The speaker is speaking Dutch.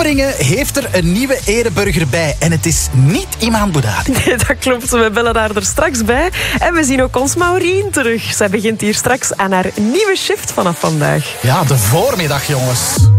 Loperingen heeft er een nieuwe ereburger bij. En het is niet Iman Boudadi. Nee, dat klopt. We bellen haar er straks bij. En we zien ook ons Maureen terug. Zij begint hier straks aan haar nieuwe shift vanaf vandaag. Ja, de voormiddag, jongens.